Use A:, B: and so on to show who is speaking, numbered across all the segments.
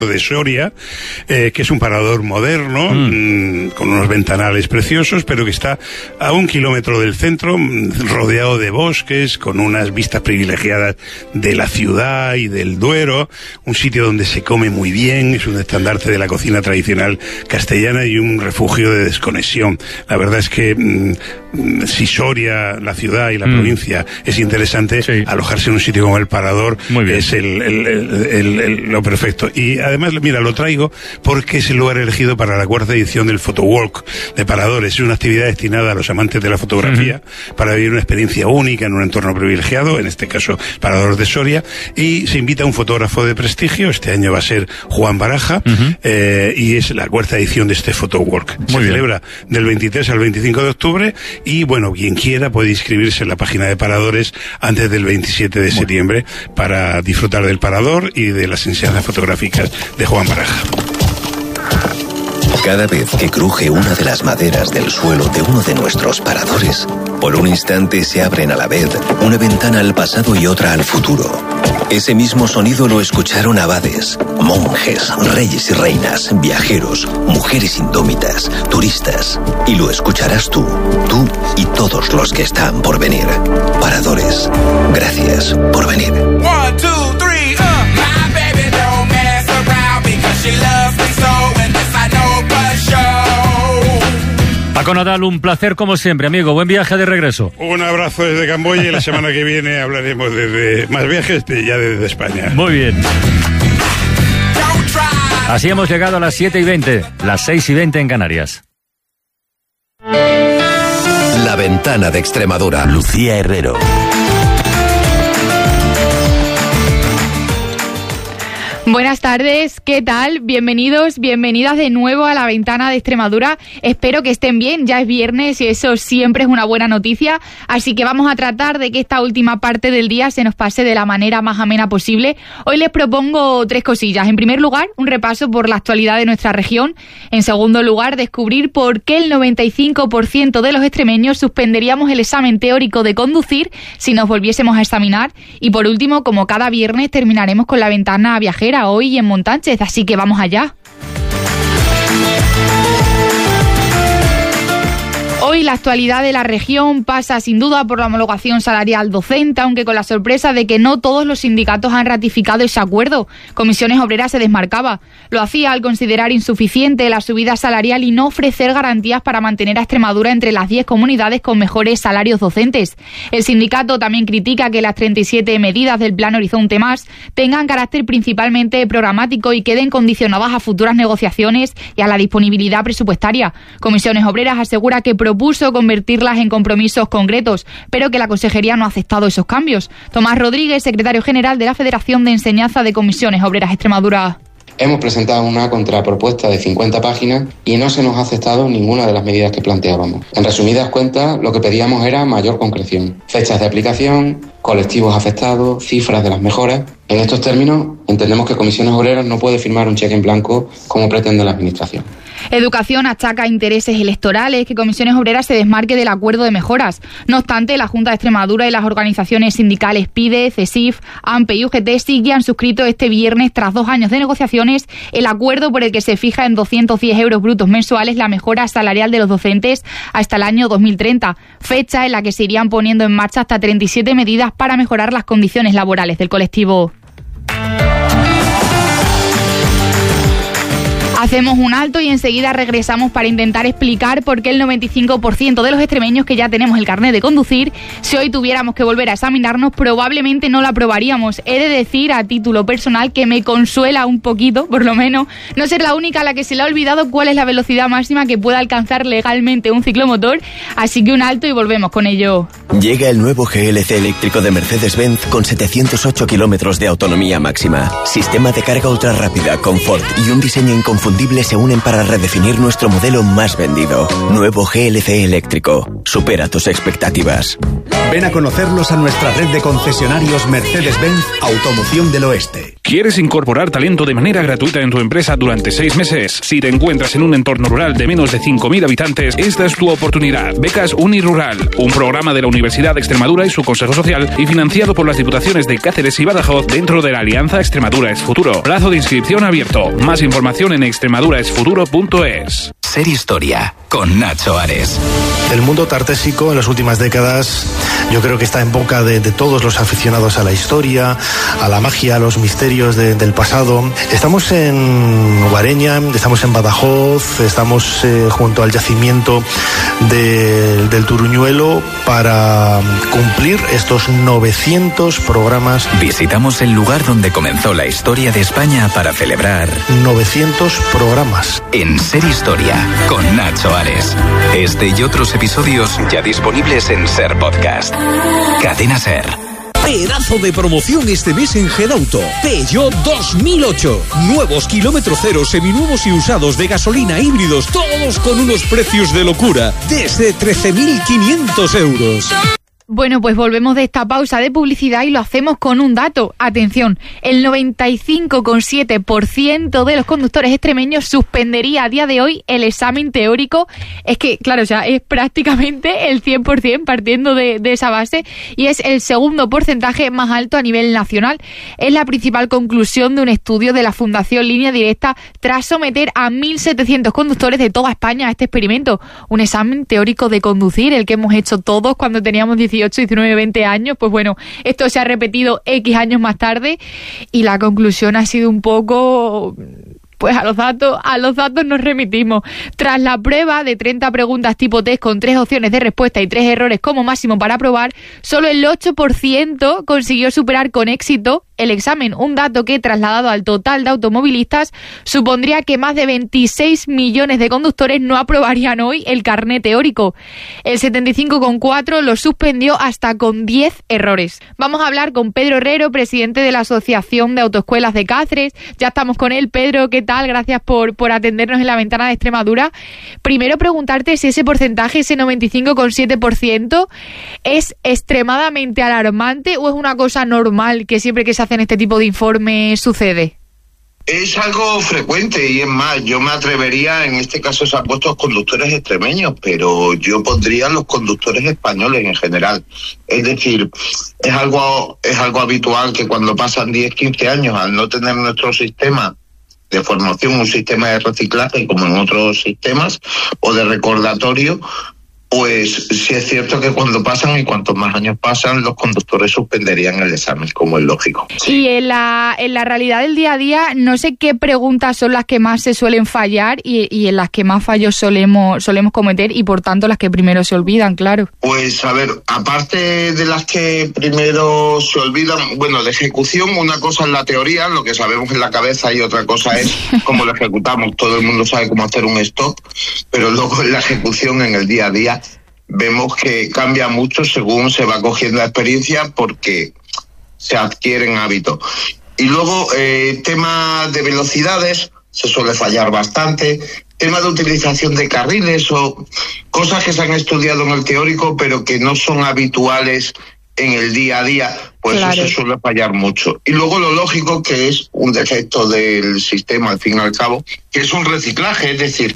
A: de Soria, que es un parador moderno, con unos ventanales preciosos, pero que está a 1 kilómetro del centro, rodeado de bosques, con unas vistas privilegiadas de la ciudad y del Duero, un sitio donde se come muy bien, es un estandarte de la cocina tradicional castellana y un refugio de desconexión. La verdad es que si Soria, la ciudad y la provincia, es interesante, alojarse en un sitio como el Parador es lo perfecto. Y además, mira, lo traigo porque es el lugar elegido para la 4ª edición del Photowalk de Paradores. Es una actividad destinada a los amantes de la fotografía para vivir una experiencia única en un entorno privilegiado, en este caso Parador de Soria, y se invita a un fotógrafo de prestigio. Este año va a ser Juan Baraja, y es la 4ª edición de este Photowalk. Se celebra del 23 al 25 de octubre y, bueno, quien quiera puede inscribirse en la página de Paradores antes del 27 de septiembre para disfrutar del Parador y de las enseñanzas fotográficas de Juan Baraja.
B: Cada vez que cruje una de las maderas del suelo de uno de nuestros paradores, por un instante se abren a la vez una ventana al pasado y otra al futuro. Ese mismo sonido lo escucharon abades, monjes, reyes y reinas, viajeros, mujeres indómitas, turistas. Y lo escucharás tú y todos los que están por venir. Paradores, gracias por venir.
C: 1, 2, 3, my baby don't mess around because she loves me so, and this I know for sure.
D: Paco Nadal, un placer como siempre, amigo. Buen viaje de regreso.
A: Un abrazo desde Camboya y la semana que viene hablaremos de más viajes ya desde España.
D: Muy bien. Así hemos llegado a las 7:20, las 6:20 en Canarias.
B: La Ventana de Extremadura. Lucía Herrero.
E: Buenas tardes, ¿qué tal? Bienvenidos, bienvenidas de nuevo a La Ventana de Extremadura. Espero que estén bien, ya es viernes y eso siempre es una buena noticia, así que vamos a tratar de que esta última parte del día se nos pase de la manera más amena posible. Hoy les propongo 3 cosillas. En primer lugar, un repaso por la actualidad de nuestra región. En segundo lugar, descubrir por qué el 95% de los extremeños suspenderíamos el examen teórico de conducir si nos volviésemos a examinar. Y por último, como cada viernes, terminaremos con la ventana viajera hoy en Montánchez, así que vamos allá. Hoy la actualidad de la región pasa sin duda por la homologación salarial docente, aunque con la sorpresa de que no todos los sindicatos han ratificado ese acuerdo. Comisiones Obreras se desmarcaba. Lo hacía al considerar insuficiente la subida salarial y no ofrecer garantías para mantener a Extremadura entre las 10 comunidades con mejores salarios docentes. El sindicato también critica que las 37 medidas del Plan Horizonte Más tengan carácter principalmente programático y queden condicionadas a futuras negociaciones y a la disponibilidad presupuestaria. Comisiones Obreras asegura que propuso convertirlas en compromisos concretos, pero que la Consejería no ha aceptado esos cambios. Tomás Rodríguez, secretario general de la Federación de Enseñanza de Comisiones Obreras Extremadura.
F: Hemos presentado una contrapropuesta de 50 páginas y no se nos ha aceptado ninguna de las medidas que planteábamos. En resumidas cuentas, lo que pedíamos era mayor concreción, fechas de aplicación, colectivos afectados, cifras de las mejoras. En estos términos, entendemos que Comisiones Obreras no puede firmar un cheque en blanco como pretende la Administración.
E: Educación achaca intereses electorales que Comisiones Obreras se desmarque del acuerdo de mejoras. No obstante, la Junta de Extremadura y las organizaciones sindicales PIDE, CESIF, AMPE y UGT sí que han suscrito este viernes, tras 2 años de negociaciones, el acuerdo por el que se fija en 210 euros brutos mensuales la mejora salarial de los docentes hasta el año 2030, fecha en la que se irían poniendo en marcha hasta 37 medidas para mejorar las condiciones laborales del colectivo. Hacemos un alto y enseguida regresamos para intentar explicar por qué el 95% de los extremeños que ya tenemos el carnet de conducir, si hoy tuviéramos que volver a examinarnos, probablemente no lo aprobaríamos. He de decir a título personal que me consuela un poquito, por lo menos, no ser la única a la que se le ha olvidado cuál es la velocidad máxima que pueda alcanzar legalmente un ciclomotor, así que un alto y volvemos con ello.
B: Llega el nuevo GLC eléctrico de Mercedes-Benz con 708 kilómetros de autonomía máxima. Sistema de carga ultra rápida, confort y un diseño inconfundible se unen para redefinir nuestro modelo más vendido. Nuevo GLC eléctrico. Supera tus expectativas.
G: Ven a conocerlos a nuestra red de concesionarios Mercedes-Benz Automoción del Oeste. ¿Quieres incorporar talento de manera gratuita en tu empresa durante 6 meses? Si te encuentras en un entorno rural de menos de 5.000 habitantes, esta es tu oportunidad. Becas Unirural, un programa de la Universidad de Extremadura y su Consejo Social y financiado por las Diputaciones de Cáceres y Badajoz dentro de la Alianza Extremadura es Futuro. Plazo de inscripción abierto. Más información en extremaduraesfuturo.es.
B: Ser Historia, con Nacho Ares.
H: El mundo tartésico en las últimas décadas yo creo que está en boca de todos los aficionados a la historia, a la magia, a los misterios del pasado. Estamos en Guareña, estamos en Badajoz, estamos junto al yacimiento del Turuñuelo para cumplir estos 900 programas.
B: Visitamos el lugar donde comenzó la historia de España para celebrar
H: 900 programas.
B: En Ser Historia, con Nacho Ares. Este y otros episodios ya disponibles en Ser Podcast. Cadena Ser.
I: Pedazo de promoción este mes en Gedauto. Peugeot 2008. Nuevos kilómetro cero, seminuevos y usados de gasolina, híbridos, todos con unos precios de locura. Desde 13.500 euros.
E: Bueno, pues volvemos de esta pausa de publicidad y lo hacemos con un dato. Atención, el 95,7% de los conductores extremeños suspendería a día de hoy el examen teórico. Es que, claro, o sea, es prácticamente el 100% partiendo de esa base y es el segundo porcentaje más alto a nivel nacional. Es la principal conclusión de un estudio de la Fundación Línea Directa tras someter a 1.700 conductores de toda España a este experimento. Un examen teórico de conducir, el que hemos hecho todos cuando teníamos 18, 19, 20 años, pues bueno, esto se ha repetido X años más tarde y la conclusión ha sido un poco... Pues a los datos nos remitimos. Tras la prueba de 30 preguntas tipo test con 3 opciones de respuesta y 3 errores como máximo para aprobar, solo el 8% consiguió superar con éxito el examen, un dato que, trasladado al total de automovilistas, supondría que más de 26 millones de conductores no aprobarían hoy el carné teórico. El 75,4% lo suspendió hasta con 10 errores. Vamos a hablar con Pedro Herrero, presidente de la Asociación de Autoescuelas de Cáceres. Ya estamos con él. Pedro, ¿qué tal? Gracias por atendernos en la ventana de Extremadura. Primero preguntarte si ese porcentaje, ese 95,7%, es extremadamente alarmante o es una cosa normal que siempre que se hacen este tipo de informes sucede.
J: Es algo frecuente y es más, yo me atrevería, en este caso se han puesto los conductores extremeños, pero yo pondría los conductores españoles en general. Es decir, es algo habitual que cuando pasan 10, 15 años, al no tener nuestro sistema de formación, un sistema de reciclaje como en otros sistemas, o de recordatorio, pues sí es cierto que cuando pasan y cuantos más años pasan, los conductores suspenderían el examen, como es lógico.
E: Y en la realidad del día a día, no sé qué preguntas son las que más se suelen fallar y en las que más fallos solemos cometer y por tanto las que primero se olvidan, claro.
J: Pues a ver, aparte de las que primero se olvidan, bueno, de ejecución, una cosa es la teoría, lo que sabemos en la cabeza, y otra cosa es cómo lo ejecutamos. Todo el mundo sabe cómo hacer un stop, pero luego en la ejecución, en el día a día, vemos que cambia mucho según se va cogiendo experiencia porque se adquieren hábitos. Y luego, tema de velocidades, se suele fallar bastante. Tema de utilización de carriles o cosas que se han estudiado en el teórico pero que no son habituales en el día a día, pues claro, eso se suele fallar mucho. Y luego lo lógico, que es un defecto del sistema, al fin y al cabo, que es un reciclaje, es decir,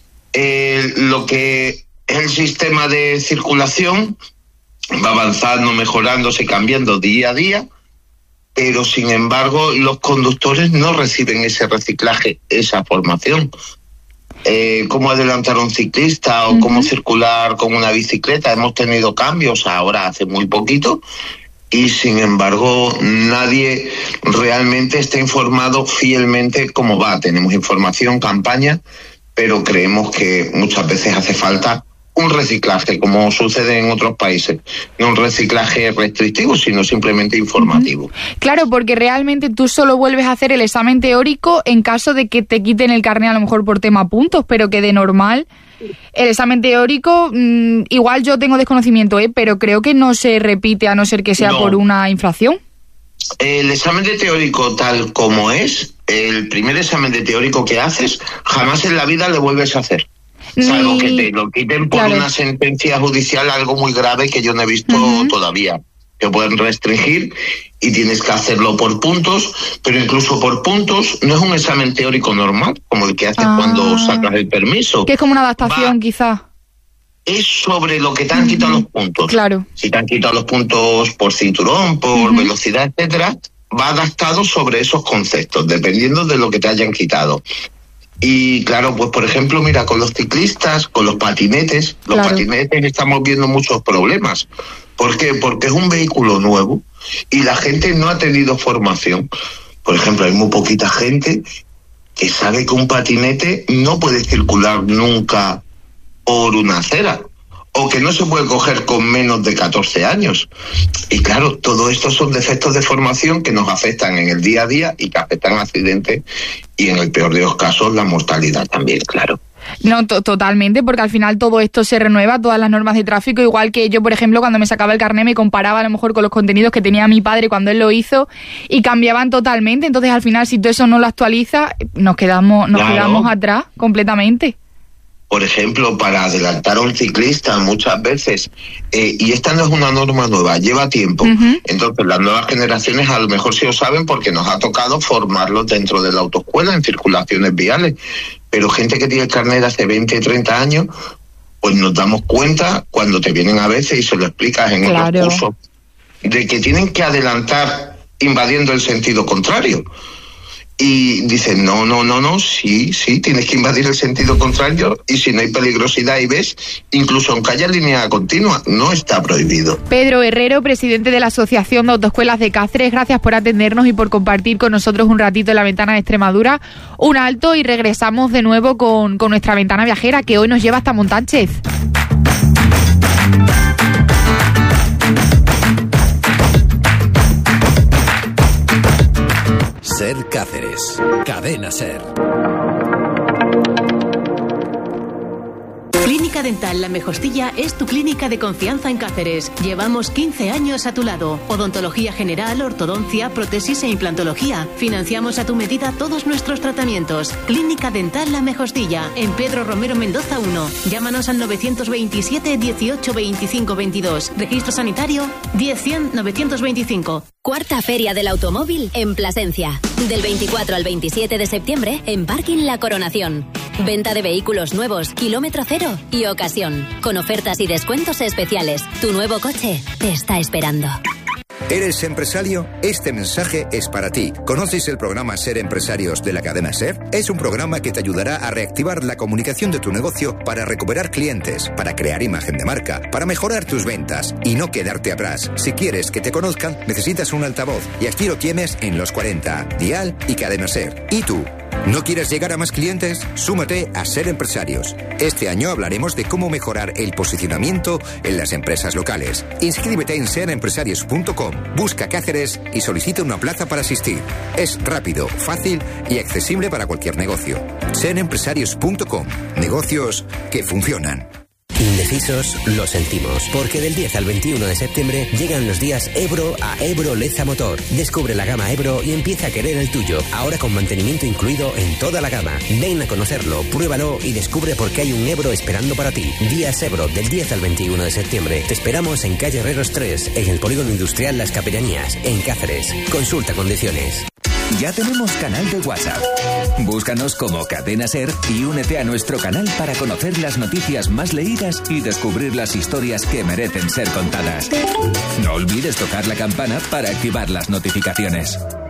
J: lo que el sistema de circulación va avanzando, mejorándose, cambiando día a día, pero sin embargo los conductores no reciben ese reciclaje, esa formación. Cómo adelantar a un ciclista o cómo circular con una bicicleta. Hemos tenido cambios ahora hace muy poquito y sin embargo nadie realmente está informado fielmente cómo va. Tenemos información, campaña, pero creemos que muchas veces hace falta un reciclaje, como sucede en otros países. No un reciclaje restrictivo, sino simplemente informativo.
E: Claro, porque realmente tú solo vuelves a hacer el examen teórico en caso de que te quiten el carné, a lo mejor por tema puntos, pero que de normal el examen teórico, igual yo tengo desconocimiento, pero creo que no se repite a no ser que sea por una infracción.
J: El examen de teórico tal como es, el primer examen de teórico que haces, jamás en la vida le vuelves a hacer. Salvo que te lo quiten por una sentencia judicial, algo muy grave que yo no he visto todavía. te pueden restringir y tienes que hacerlo por puntos, pero incluso por puntos no es un examen teórico normal, como el que haces cuando sacas el permiso.
E: Que es como una adaptación, quizá.
J: Es sobre lo que te han quitado los puntos.
E: Claro.
J: Si te han quitado los puntos por cinturón, por velocidad, etcétera, va adaptado sobre esos conceptos, dependiendo de lo que te hayan quitado. Y claro, pues por ejemplo, mira, con los ciclistas, con los patinetes, estamos viendo muchos problemas. ¿Por qué? Porque es un vehículo nuevo y la gente no ha tenido formación. Por ejemplo, hay muy poquita gente que sabe que un patinete no puede circular nunca por una acera, o que no se puede coger con menos de 14 años. Y claro, todo esto son defectos de formación que nos afectan en el día a día y que afectan accidentes y en el peor de los casos la mortalidad también, claro.
E: No, totalmente, porque al final todo esto se renueva, todas las normas de tráfico, igual que yo, por ejemplo, cuando me sacaba el carné me comparaba a lo mejor con los contenidos que tenía mi padre cuando él lo hizo y cambiaban totalmente. Entonces al final, si todo eso no lo actualiza, nos quedamos atrás completamente.
J: Por ejemplo, para adelantar a un ciclista muchas veces, y esta no es una norma nueva, lleva tiempo. Entonces las nuevas generaciones a lo mejor sí lo saben porque nos ha tocado formarlos dentro de la autoescuela en circulaciones viales. Pero gente que tiene el carnet de hace 20, 30 años, pues nos damos cuenta cuando te vienen a veces y se lo explicas en otros cursos, de que tienen que adelantar invadiendo el sentido contrario. Y dicen, no, sí, tienes que invadir el sentido contrario y si no hay peligrosidad y ves, incluso aunque haya línea continua, no está prohibido.
E: Pedro Herrero, presidente de la Asociación de Autoescuelas de Cáceres, gracias por atendernos y por compartir con nosotros un ratito en la Ventana de Extremadura. Un alto y regresamos de nuevo con nuestra ventana viajera que hoy nos lleva hasta Montánchez.
B: Ser Cáceres. Cadena Ser.
K: Clínica Dental La Mejostilla es tu clínica de confianza en Cáceres. Llevamos 15 años a tu lado. Odontología general, ortodoncia, prótesis e implantología. Financiamos a tu medida todos nuestros tratamientos. Clínica Dental La Mejostilla, en Pedro Romero Mendoza 1. Llámanos al 927 18 25 22. Registro sanitario 10 100 925.
L: Cuarta Feria del Automóvil en Plasencia. Del 24 al 27 de septiembre en Parking La Coronación. Venta de vehículos nuevos, kilómetro cero y ocasión. Con ofertas y descuentos especiales. Tu nuevo coche te está esperando.
M: ¿Eres empresario? Este mensaje es para ti. ¿Conoces el programa Ser Empresarios de la cadena Ser? Es un programa que te ayudará a reactivar la comunicación de tu negocio para recuperar clientes, para crear imagen de marca, para mejorar tus ventas y no quedarte atrás. Si quieres que te conozcan, necesitas un altavoz y aquí lo tienes en Los 40, Dial y Cadena Ser. ¿Y tú? ¿No quieres llegar a más clientes? Súmate a Ser Empresarios. Este año hablaremos de cómo mejorar el posicionamiento en las empresas locales. Inscríbete en serempresarios.com, busca Cáceres y solicita una plaza para asistir. Es rápido, fácil y accesible para cualquier negocio. serempresarios.com, negocios que funcionan.
N: Indecisos, lo sentimos, porque del 10 al 21 de septiembre llegan los días Ebro a Ebro Leza Motor. Descubre la gama Ebro y empieza a querer el tuyo, ahora con mantenimiento incluido en toda la gama. Ven a conocerlo, pruébalo y descubre por qué hay un Ebro esperando para ti. Días Ebro, del 10 al 21 de septiembre. Te esperamos en calle Herreros 3, en el Polígono Industrial Las Capellanías, en Cáceres. Consulta condiciones.
O: Ya tenemos canal de WhatsApp. Búscanos como Cadena Ser y únete a nuestro canal para conocer las noticias más leídas y descubrir las historias que merecen ser contadas. No olvides tocar la campana para activar las notificaciones.